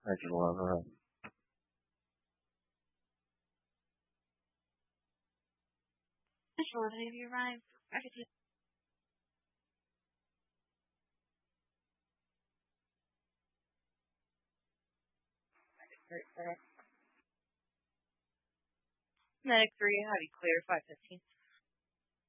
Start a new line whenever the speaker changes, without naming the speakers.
Exit 11.
Exit 11, have you arrived? Medic 3, have you clear 515?